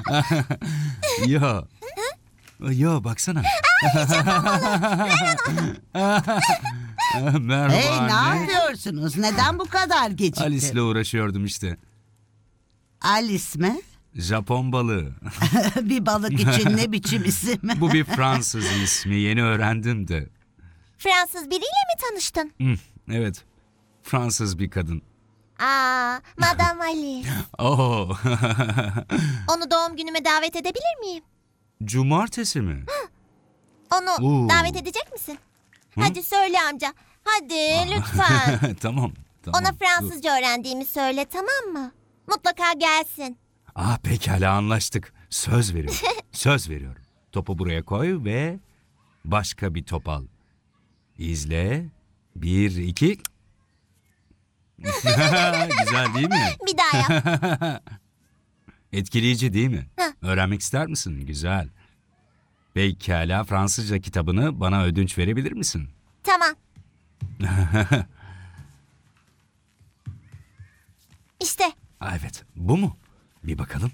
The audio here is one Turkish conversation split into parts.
Yo. Yo baksana. Merhaba Hey, ne anne. yapıyorsunuz? Neden bu kadar gecikti? Alice'le uğraşıyordum işte. Alice mi? Japon balığı. Bir balık için ne biçim isim? Bu bir Fransız ismi. Yeni öğrendim de. Fransız biriyle mi tanıştın? Evet. Fransız bir kadın. Madame Alice. Oo. Onu doğum günüme davet edebilir miyim? Cumartesi mi? Onu Oo. davet edecek misin? Hadi söyle amca. Hadi lütfen. Tamam. Ona Dur. Fransızca öğrendiğimi söyle, tamam mı? Mutlaka gelsin. Pekala anlaştık. Söz veriyorum. Söz veriyorum. Topu buraya koy ve başka bir top al. İzle. 1, 2. Güzel değil mi? Bir daha yap. Etkileyici değil mi? Öğrenmek ister misin? Güzel. Pekala Fransızca kitabını bana ödünç verebilir misin? Tamam. İşte. Evet. Bu mu? Bir bakalım.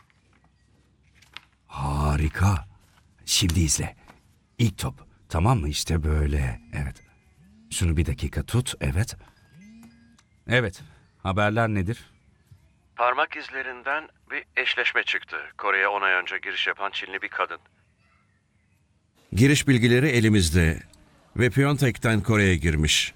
Harika. Şimdi izle. İlk top. Tamam mı? İşte böyle. Evet. Şunu bir dakika tut. Evet. Evet. Haberler nedir? Parmak izlerinden bir eşleşme çıktı. Kore'ye 10 ay önce giriş yapan Çinli bir kadın. Giriş bilgileri elimizde ve Pyeongtaek'ten Kore'ye girmiş.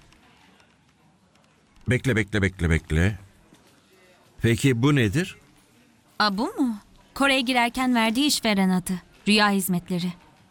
Bekle. Peki bu nedir? Bu mu? Kore'ye girerken verdiği işveren adı. Rüya Hizmetleri.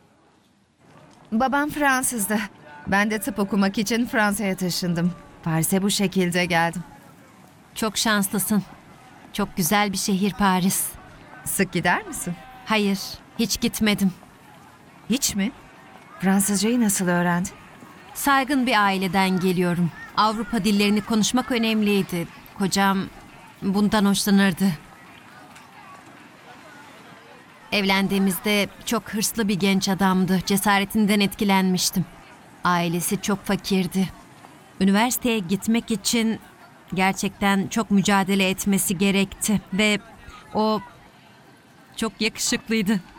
Babam Fransızdı. Ben de tıp okumak için Fransa'ya taşındım. Paris'e bu şekilde geldim. Çok şanslısın. Çok güzel bir şehir Paris. Sık gider misin? Hayır, hiç gitmedim. Hiç mi? Fransızcayı nasıl öğrendin? Saygın bir aileden geliyorum. Avrupa dillerini konuşmak önemliydi. Kocam bundan hoşlanırdı. Evlendiğimizde çok hırslı bir genç adamdı. Cesaretinden etkilenmiştim. Ailesi çok fakirdi. Üniversiteye gitmek için gerçekten çok mücadele etmesi gerekti ve o çok yakışıklıydı.